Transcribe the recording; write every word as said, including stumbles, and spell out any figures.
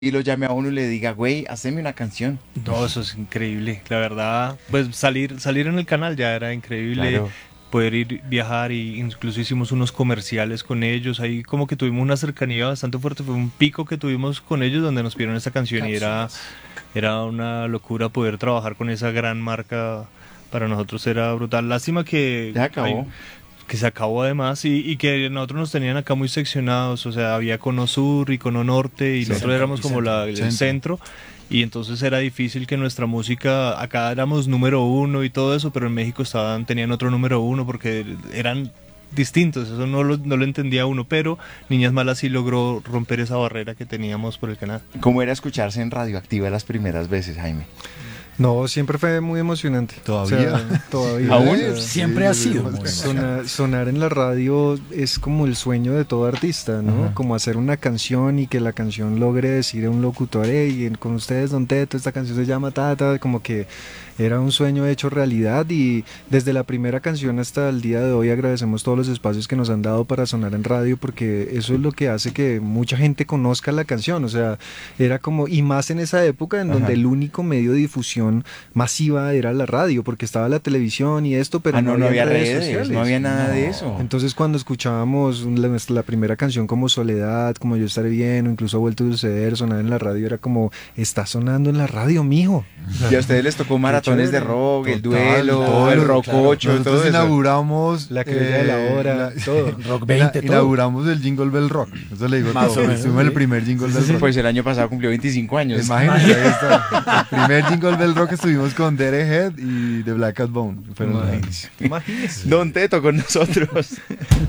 y lo llame a uno y le diga, güey, haceme una canción. No, eso es increíble, la verdad. Pues salir, salir en el canal ya era increíble. Claro. Poder ir viajar y incluso hicimos unos comerciales con ellos. Ahí como que tuvimos una cercanía bastante fuerte. Fue un pico que tuvimos con ellos donde nos pidieron esta canción y era, era una locura poder trabajar con esa gran marca. Para nosotros era brutal. Lástima que Ya acabó. hay- que se acabó además y, y que nosotros nos tenían acá muy seccionados, o sea, había cono sur y cono norte y Sí, nosotros centro éramos y como centro. la, el Centro. centro y entonces era difícil que nuestra música, acá éramos número uno y todo eso, pero en México estaban, tenían otro número uno porque eran distintos, eso no lo, no lo entendía uno, pero Niñas Malas sí logró romper esa barrera que teníamos por el canal. ¿Cómo era escucharse en Radioactiva las primeras veces, Jaime? No, siempre fue muy emocionante. ¿Todavía? O sea, todavía. ¿Aún? O sea, Siempre ha sido muy Sonar, sonar en la radio es como el sueño de todo artista, ¿no? Ajá. Como hacer una canción y que la canción logre decir a un locutor, hey, con ustedes, Don Teto, esta canción se llama Tata, como que era un sueño hecho realidad y desde la primera canción hasta el día de hoy agradecemos todos los espacios que nos han dado para sonar en radio porque eso es lo que hace que mucha gente conozca la canción, o sea, era como, y más en esa época en donde Ajá. el único medio de difusión masiva era la radio, porque estaba la televisión y esto, pero ah, no, no había redes, sociales. no había nada No. de eso. Entonces cuando escuchábamos la, la primera canción como Soledad, como Yo Estaré Bien, o incluso Ha Vuelto a Suceder, sonar en la radio, era como, está sonando en la radio, mijo. Y a ustedes les tocó maratones de chévere. rock, el Total, duelo, todo el lo- rococho, Nosotros todo eso. inauguramos La criolla de la hora, la- todo. Rock ina- veinte, todo. inauguramos el Jingle Bell Rock. Eso le digo Más todo. o menos, Fuimos el sí. primer Jingle Bell Rock. Pues el año pasado cumplió veinticinco años. Imagínense, ahí está. El primer Jingle Bell Rock estuvimos con Derek Head y The Black Cat Bone. Fueron los- Imagínese. Don Teto con nosotros.